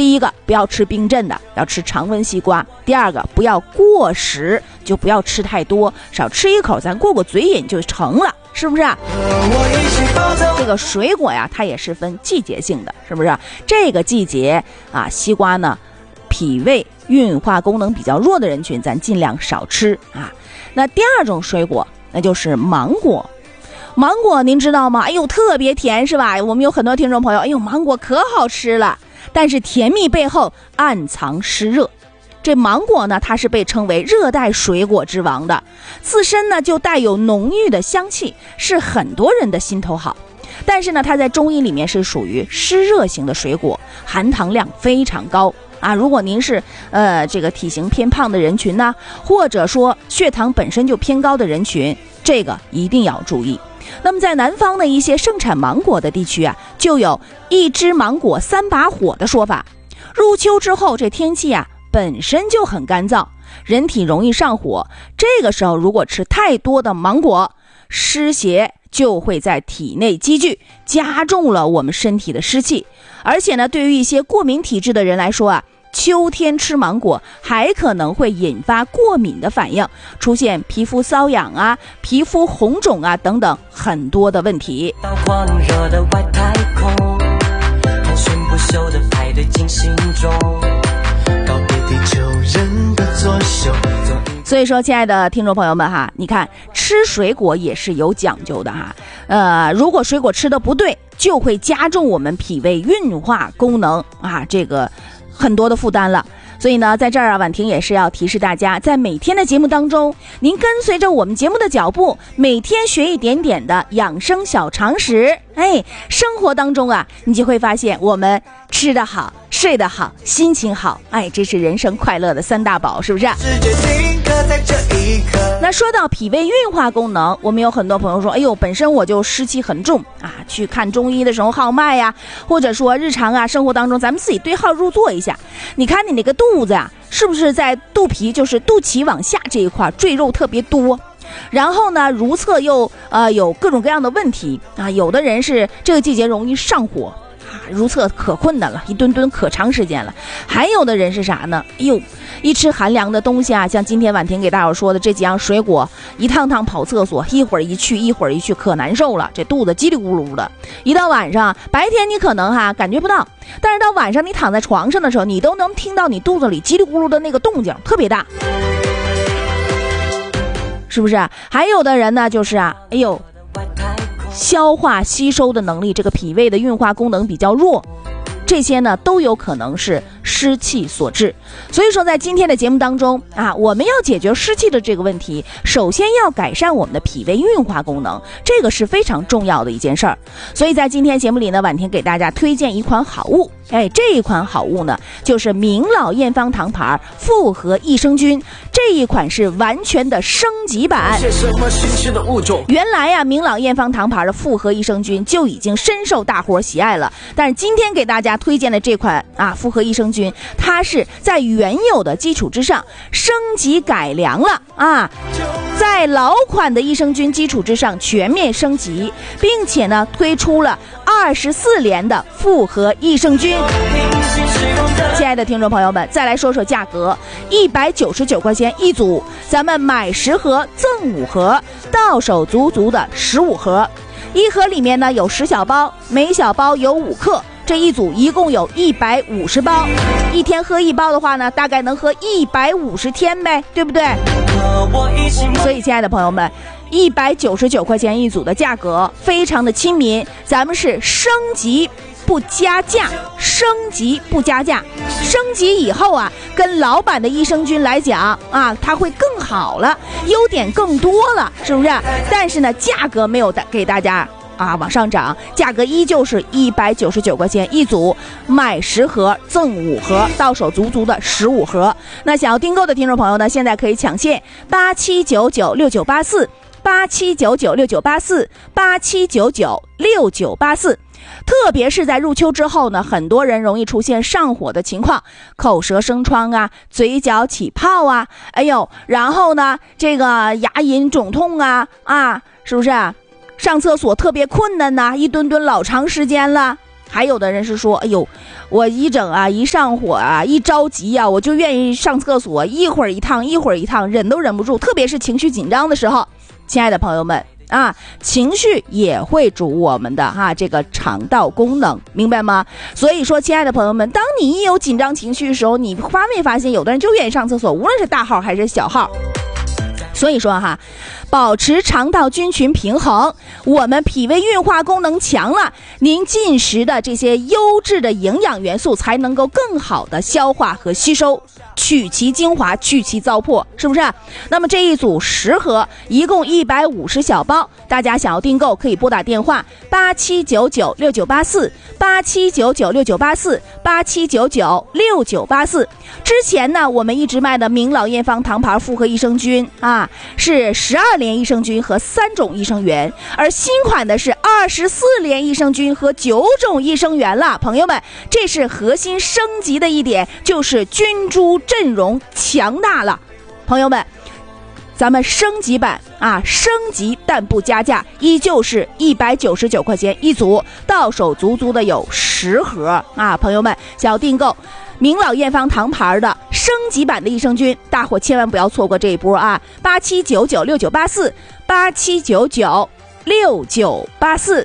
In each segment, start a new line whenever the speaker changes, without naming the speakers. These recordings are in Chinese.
第一个，不要吃冰镇的，要吃常温西瓜；第二个，不要过食，就不要吃太多，少吃一口，咱过嘴瘾就成了，是不是啊？这个水果呀，它也是分季节性的，是不是？这个季节啊，西瓜呢，脾胃运化功能比较弱的人群，咱尽量少吃啊。那第二种水果，那就是芒果。芒果您知道吗？哎呦，特别甜，是吧？我们有很多听众朋友，哎呦，芒果可好吃了，但是甜蜜背后暗藏湿热。这芒果呢，它是被称为热带水果之王的，自身呢就带有浓郁的香气，是很多人的心头好。但是呢，它在中医里面是属于湿热型的水果，含糖量非常高啊。如果您是这个体型偏胖的人群呢，或者说血糖本身就偏高的人群，这个一定要注意。那么在南方的一些盛产芒果的地区啊，就有一只芒果三把火的说法。入秋之后，这天气啊本身就很干燥，人体容易上火，这个时候如果吃太多的芒果，湿邪就会在体内积聚，加重了我们身体的湿气。而且呢，对于一些过敏体质的人来说啊，秋天吃芒果还可能会引发过敏的反应，出现皮肤瘙痒啊、皮肤红肿啊等等很多的问题。
到狂热的外太空，盘旋不休的排队进行中，告别地球人的作秀。
所以说，亲爱的听众朋友们哈，你看吃水果也是有讲究的哈。如果水果吃的不对，就会加重我们脾胃运化功能啊，这个很多的负担了。所以呢，在这儿啊，婉婷也是要提示大家，在每天的节目当中，您跟随着我们节目的脚步，每天学一点点的养生小常识。生活当中啊，你就会发现我们吃得好、睡得好、心情好，这是人生快乐的三大宝，是不是？那说到脾胃运化功能，我们有很多朋友说，哎呦，本身我就湿气很重啊，去看中医的时候号脉呀，或者说日常啊生活当中，咱们自己对号入座一下，你看你那个肚子啊，是不是在肚皮，就是肚脐往下这一块赘肉特别多？然后呢，如厕又有各种各样的问题啊，有的人是这个季节容易上火啊，如厕可困难了，一蹲可长时间了。还有的人是啥呢？哎呦，一吃寒凉的东西啊，像今天婉婷给大伙说的这几样水果，一趟跑厕所，一会儿一去，可难受了，这肚子叽里咕噜的。一到晚上，白天你可能感觉不到，但是到晚上你躺在床上的时候，你都能听到你肚子里叽里咕噜的那个动静，特别大。是不是？还有的人呢，就是消化吸收的能力，这个脾胃的运化功能比较弱，这些呢都有可能是湿气所致。所以说在今天的节目当中啊，我们要解决湿气的这个问题，首先要改善我们的脾胃运化功能，这个是非常重要的一件事儿。所以在今天节目里呢，婉婷给大家推荐一款好物，这一款好物呢，就是明老验方堂牌复合益生菌，这一款是完全的升级版。原来啊，明老验方堂牌的复合益生菌就已经深受大伙喜爱了，但是今天给大家推荐的这款复合益生菌，它是在原有的基础之上升级改良了啊，在老款的益生菌基础之上全面升级，并且呢推出了24联的复合益生菌。亲爱的听众朋友们，再来说说价格，199块钱一组，咱们买10盒赠5盒，到手足足的15盒。一盒里面呢有10小包，每小包有5克，这一组一共有150包，一天喝1包的话呢，大概能喝150天呗，对不对？所以亲爱的朋友们，199块钱一组的价格非常的亲民，咱们是升级不加价，升级不加价，升级以后啊，跟老版的益生菌来讲啊，它会更好了，优点更多了，是不是？但是呢，价格没有给大家往上涨，价格依旧是199块钱一组，买10盒赠5盒，到手足足的15盒。那想要订购的听众朋友呢，现在可以抢现87996984。87996984，87996984。特别是在入秋之后呢，很多人容易出现上火的情况，口舌生疮啊，嘴角起泡啊，然后呢，这个牙龈肿痛啊，是不是？上厕所特别困难呐，一蹲老长时间了。 还有的人是说，哎呦，我一上火啊，一着急啊，我就愿意上厕所，一会儿一趟，忍都忍不住，特别是情绪紧张的时候。亲爱的朋友们啊，情绪也会阻我们的这个肠道功能，明白吗？所以说，亲爱的朋友们，当你一有紧张情绪的时候，你发没发现有的人就愿意上厕所，无论是大号还是小号。所以说保持肠道菌群平衡，我们脾胃运化功能强了，您进食的这些优质的营养元素才能够更好的消化和吸收，取其精华，去其糟粕，是不是？那么这一组10盒，一共150小包，大家想要订购可以拨打电话87996984 87996984 87996984。之前呢，我们一直卖的明老验方堂牌复合益生菌是12联益生菌和3种益生元，而新款的是24联益生菌和9种益生元了。朋友们，这是核心升级的一点，就是菌株阵容强大了。朋友们，咱们升级版升级但不加价，依旧是199块钱一组，到手足足的有10盒朋友们想要订购明老验方堂牌的升级版的益生菌，大伙千万不要错过这一波87996984 87996984。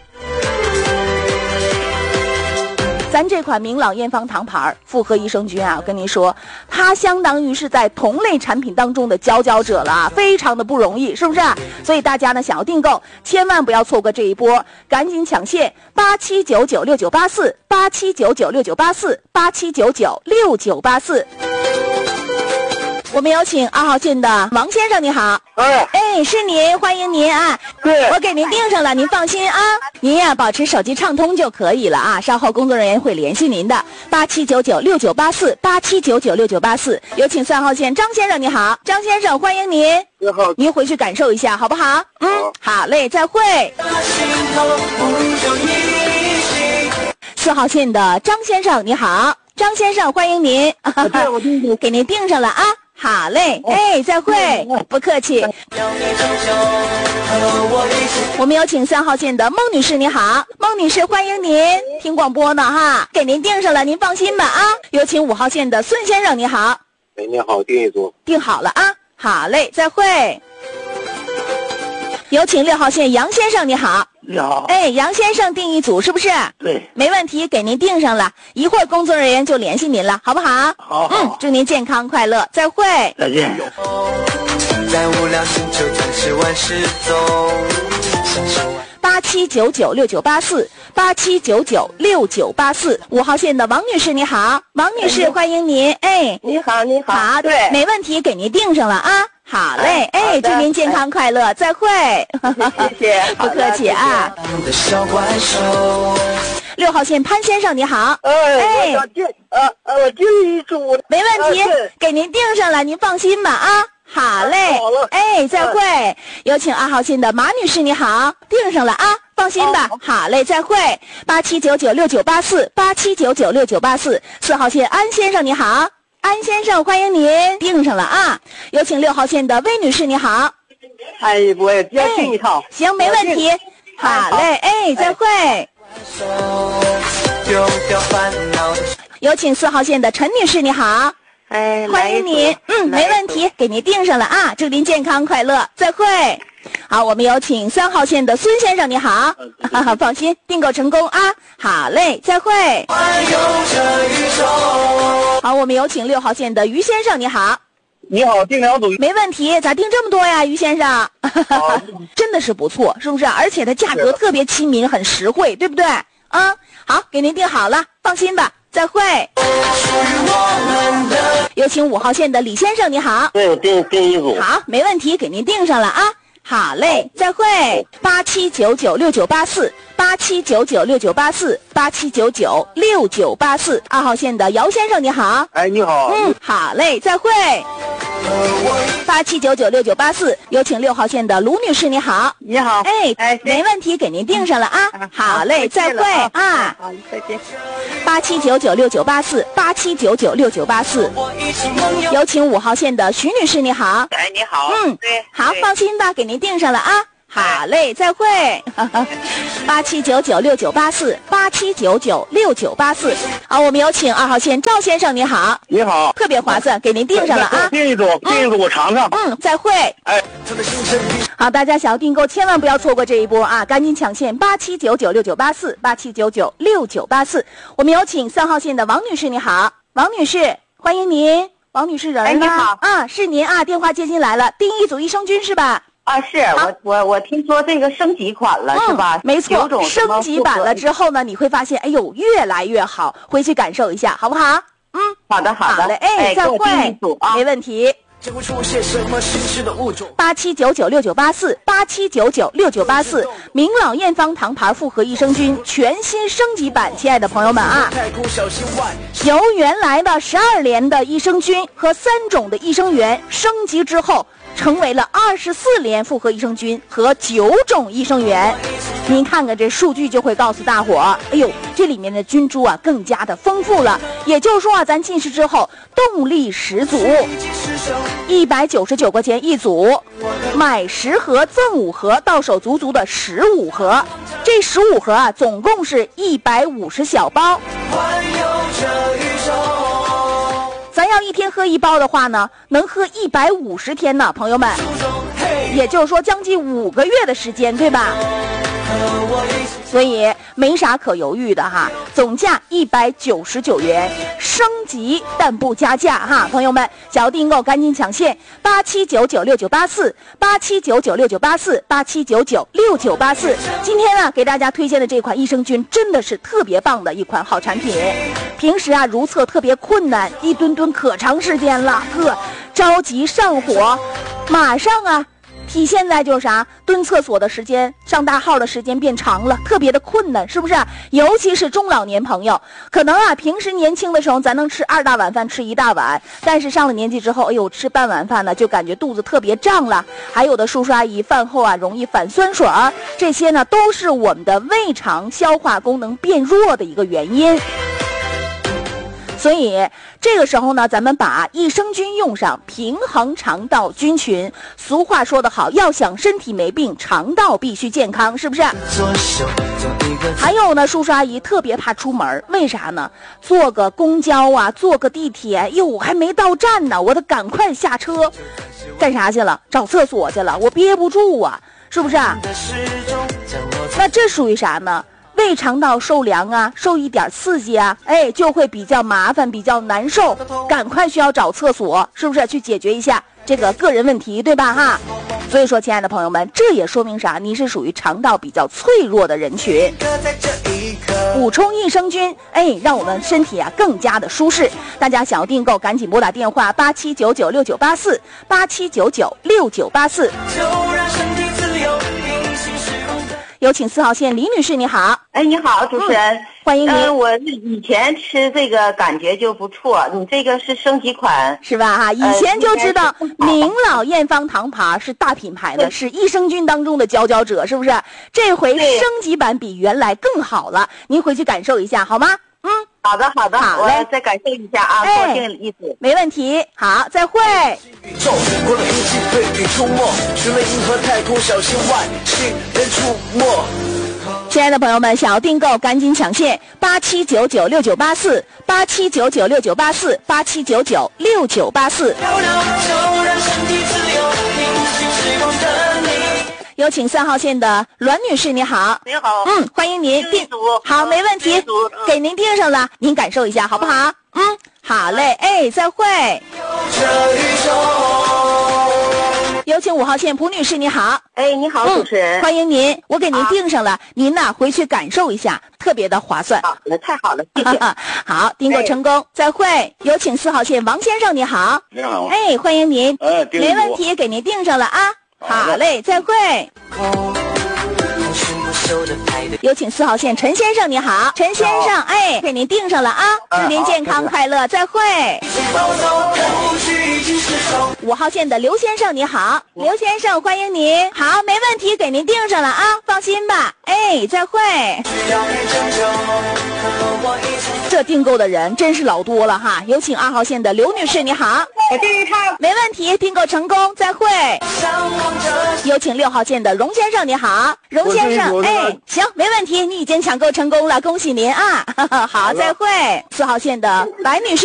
咱这款明老验方堂牌复合益生菌我跟您说，它相当于是在同类产品当中的佼佼者了，非常的不容易，是不是？所以大家呢想要订购，千万不要错过这一波，赶紧抢线87996984 87996984 87996984。我们有请2号线的王先生，你好。是您，欢迎您
对，
我给您订上了，您放心您保持手机畅通就可以了稍后工作人员会联系您的87996984 87996984。有请3号线张先生，你好。张先生，欢迎您。
你好，
您回去感受一下好不好？好嘞，再会。4号线的张先生，你好。张先生，欢迎您。
对，我订
给您订上了好嘞，再会，不客气。我们有请3号线的孟女士，你好。孟女士，欢迎您，听广播呢给您订上了，您放心吧有请5号线的孙先生，你好。
你好，订一组。
订好了好嘞，再会。有请6号线杨先生，你好。
你好。
杨先生订一组是不是？
对，
没问题，给您订上了，一会儿工作人员就联系您了，好不好？
好。
祝您健康快乐，再会。
再见。
在无聊星球暂时万事走
87996984 87996984。5号线的王女士，你好。王女士，欢迎您。
你好，你好。
好，
对，
没问题，给您订上了好嘞，祝您健康快乐，再会。
谢谢，
不客气6号线潘先生，你好。
我想订我订一组。
没问题，给您订上了，您放心吧好嘞。
好了。
再会。有请2号线的马女士，你好。订上了放心吧。好嘞，再会。87996984 87996984。4号线安先生，你好。安先生，欢迎您，订上了有请6号线的魏女士，你好。
我也订一套。
行，没问题。好嘞，再会。有请4号线的陈女士，你好。欢迎您。没问题，给您订上了祝您健康快乐，再会。好，我们有请3号线的孙先生，你好。放心，订购成功好嘞，再会。好，我们有请6号线的于先生，你好。
你好，订2组。
没问题，咋订这么多呀，于先生？真的是不错，是不是？而且它价格特别亲民，很实惠，对不对？好，给您订好了，放心吧，再会。有请5号线的李先生，你好。
对，我订一组。
好，没问题，给您订上了好嘞，再会。87996984 87996984 87996984。2号线的姚先生，你好。
你好。
好嘞，再会。87996984。有请6号线的卢女士，你好。
你好。
没问题，给您订上了好嘞，再会
好，再见。
87996984 87996984。有请5号线的徐女士，你好。
你好。
对，好，放心吧，给您订上了好嘞，再会。87996984，87996984。好，我们有请2号线赵先生，你好。
你好，
特别划算，给您订上了啊。
订一组我尝尝。
再会。
哎，
好，大家想要订购，千万不要错过这一波啊！赶紧抢线87996984，87996984。我们有请3号线的王女士，你好，王女士，欢迎您。王女士人吗？
你好
啊，是您啊，电话接进来了，订一组益生菌是吧？
啊，是我听说这个升级款了，是吧？
没错，升级版了之后呢，你会发现，哎呦，越来越好，回去感受一下，好不好？
好的，
好嘞，再会，没问题。87996984，87996984，明老验方糖牌复合益生菌全新升级版，亲爱的朋友们啊，由原来的12联的益生菌和3种的益生元升级之后，成为了24联复合益生菌和9种益生元。您看看这数据就会告诉大伙儿，哎呦，这里面的菌株啊更加的丰富了。也就是说啊，咱进食之后动力十足，199块钱一组，买10盒赠5盒，到手足足的15盒。这15盒啊，总共是150小包。咱要一天喝1包的话呢，能喝150天呢，朋友们。也就是说将近5个月的时间，对吧？所以没啥可犹豫的哈，总价199元，升级但不加价哈，朋友们，想要订购赶紧抢线，87996984，87996984，87996984。今天呢，给大家推荐的这款益生菌真的是特别棒的一款好产品。平时啊如厕特别困难，一蹲可长时间了，着急上火，马上啊。体现在就是啥，蹲厕所的时间，上大号的时间变长了，特别的困难，是不是？尤其是中老年朋友，可能啊平时年轻的时候咱能吃2大碗饭，吃1大碗，但是上了年纪之后，哎呦，吃半碗饭呢就感觉肚子特别胀了。还有的叔叔阿姨饭后啊容易反酸水儿，这些呢都是我们的胃肠消化功能变弱的一个原因。所以这个时候呢，咱们把益生菌用上，平衡肠道菌群。俗话说得好，要想身体没病，肠道必须健康，是不是？还有呢，叔叔阿姨特别怕出门，为啥呢？坐个公交啊，坐个地铁，哟，还没到站呢，我得赶快下车，干啥去了？找厕所去了，我憋不住啊，是不是啊？那这属于啥呢？胃肠道受凉啊，受一点刺激啊，就会比较麻烦，比较难受，赶快需要找厕所，是不是？去解决一下这个个人问题，对吧哈？所以说，亲爱的朋友们，这也说明啥？你是属于肠道比较脆弱的人群，补充益生菌，让我们身体啊更加的舒适。大家想要订购，赶紧拨打电话87996984，87996984。有请4号线李女士，你好。
你好，主持人，
欢迎您。
我以前吃这个感觉就不错，你这个是升级款
是吧？哈，以前就知道明老验方糖牌是大品牌的，是益生菌当中的佼佼者，是不是？这回升级版比原来更好了，您回去感受一下好吗？
好的，好嘞，我再感受一下啊，多订一组，
没问题。好，再会。亲爱的朋友们，想要订购赶紧抢线87996984，87996984，87996984。有请3号线的栾女士，你好。
你好。
欢迎您
订组。
好，没问题，给您订上了，您感受一下好不好？好嘞，再会。有请5号线蒲女士，你好。
你好，主持人，
欢迎您，我给您订上了，您呢回去感受一下，特别的划算。
好了，太好了，谢谢。
好，订购成功，再会。有请4号线王先生，你好。
你好。
欢迎您。
没
问题，给您订上了啊。好嘞，再会。有请4号线陈先生，你好。陈先生，给您订上了啊，祝您健康快乐，再会。5号线的刘先生，你好。刘先生，欢迎您。好，没问题，给您订上了啊，放心吧。再会。 这订购的人真是老多了哈。有请2号线的刘女士，你好。
我订一套。
没问题，订购成功，再会。有请6号线的荣先生，你好。荣先生，哎，行，没问题，你已经抢购成功了，恭喜您啊。好，再会。4号线的白女士。